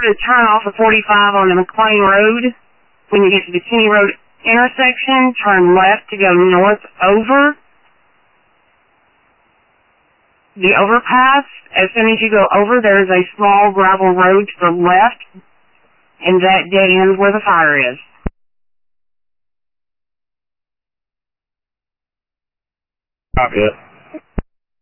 to turn off of 45 on the McLean Road. When you get to the Kinney Road intersection, turn left to go north over the overpass. As soon as you go over, there's a small gravel road to the left, and that dead ends where the fire is. Copy it.